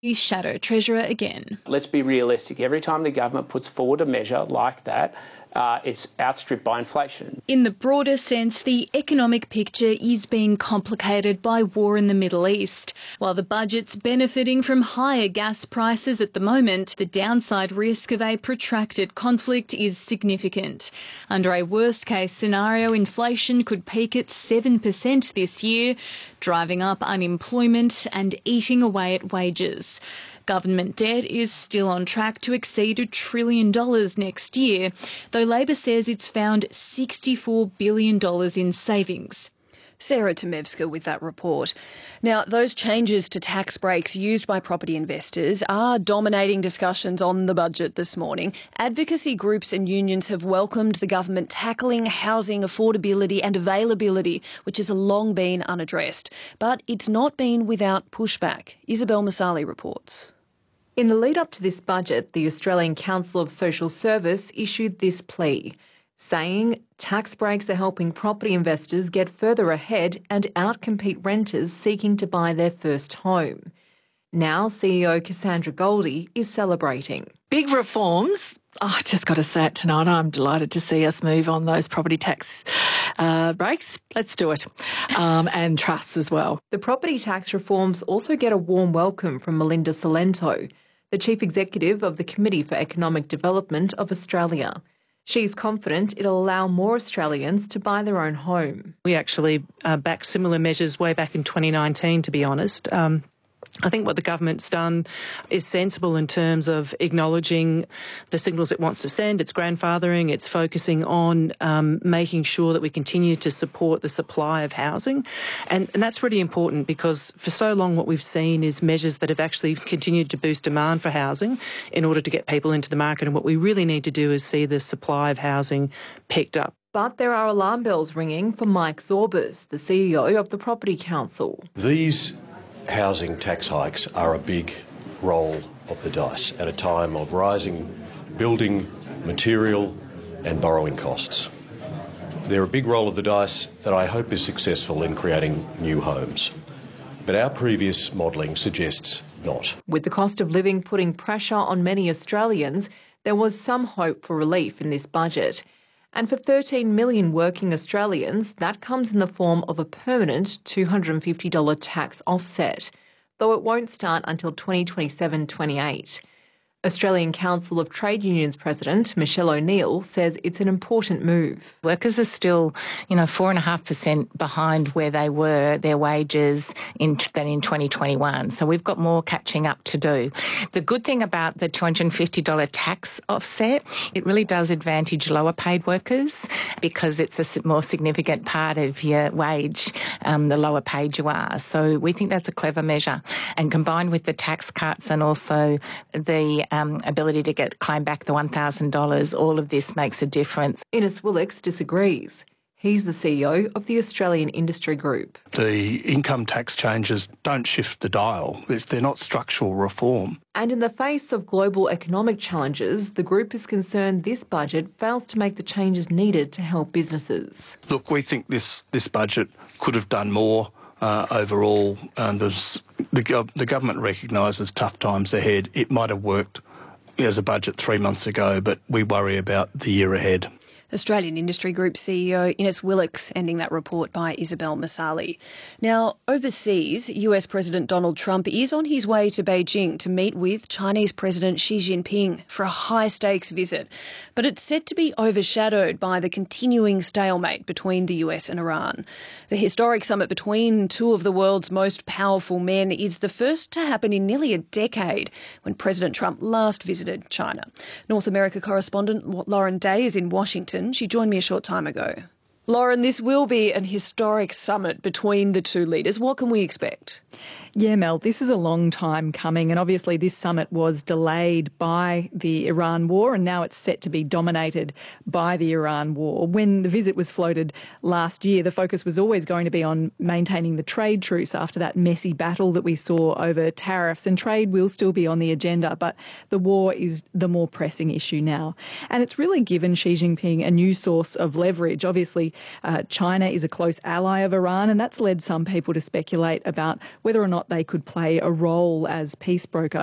He's Shadow Treasurer again. Let's be realistic. Every time the government puts forward a measure like that, it's outstripped by inflation. In the broader sense, the economic picture is being complicated by war in the Middle East. While the budget's benefiting from higher gas prices at the moment, the downside risk of a protracted conflict is significant. Under a worst-case scenario, inflation could peak at 7% this year, driving up unemployment and eating away at wages. Government debt is still on track to exceed $1 trillion next year, though Labor says it's found $64 billion in savings. Sarah Tomevska with that report. Now, those changes to tax breaks used by property investors are dominating discussions on the budget this morning. Advocacy groups and unions have welcomed the government tackling housing affordability and availability, which has long been unaddressed. But it's not been without pushback. Isabel Masali reports. In the lead up to this budget, the Australian Council of Social Service issued this plea, saying tax breaks are helping property investors get further ahead and outcompete renters seeking to buy their first home. Now CEO Cassandra Goldie is celebrating. Big reforms. Oh, I just got to say it tonight. I'm delighted to see us move on those property tax breaks. Let's do it. And trusts as well. The property tax reforms also get a warm welcome from Melinda Salento, the Chief Executive of the Committee for Economic Development of Australia. She's confident it'll allow more Australians to buy their own home. We actually backed similar measures way back in 2019, to be honest. I think what the government's done is sensible in terms of acknowledging the signals it wants to send. It's grandfathering. It's focusing on making sure that we continue to support the supply of housing. And that's really important because for so long what we've seen is measures that have actually continued to boost demand for housing in order to get people into the market. And what we really need to do is see the supply of housing picked up. But there are alarm bells ringing for Mike Zorbas, the CEO of the Property Council. These housing tax hikes are a big roll of the dice at a time of rising building, material and borrowing costs. They're a big roll of the dice that I hope is successful in creating new homes. But our previous modelling suggests not. With the cost of living putting pressure on many Australians, there was some hope for relief in this budget. And for 13 million working Australians, that comes in the form of a permanent $250 tax offset, though it won't start until 2027-28. Australian Council of Trade Unions President Michelle O'Neill says it's an important move. Workers are still, 4.5% behind where they were, their wages, than in 2021. So we've got more catching up to do. The good thing about the $250 tax offset, it really does advantage lower paid workers because it's a more significant part of your wage, the lower paid you are. So we think that's a clever measure. And combined with the tax cuts and also the ability to claim back the $1,000, all of this makes a difference. Innes Willicks disagrees. He's the CEO of the Australian Industry Group. The income tax changes don't shift the dial. They're not structural reform. And in the face of global economic challenges, the group is concerned this budget fails to make the changes needed to help businesses. Look, we think this budget could have done more. Overall, the government recognises tough times ahead. It might have worked as a budget 3 months ago, but we worry about the year ahead. Australian Industry Group CEO Innes Willicks ending that report by Isabel Masali. Now, overseas, US President Donald Trump is on his way to Beijing to meet with Chinese President Xi Jinping for a high-stakes visit. But it's set to be overshadowed by the continuing stalemate between the US and Iran. The historic summit between two of the world's most powerful men is the first to happen in nearly a decade when President Trump last visited China. North America correspondent Lauren Day is in Washington. She joined me a short time ago. Lauren, this will be an historic summit between the two leaders. What can we expect? Yeah, Mel, this is a long time coming, and obviously this summit was delayed by the Iran war, and now it's set to be dominated by the Iran war. When the visit was floated last year, the focus was always going to be on maintaining the trade truce after that messy battle that we saw over tariffs, and trade will still be on the agenda, but the war is the more pressing issue now. And it's really given Xi Jinping a new source of leverage. Obviously, China is a close ally of Iran, and that's led some people to speculate about whether or not they could play a role as peace broker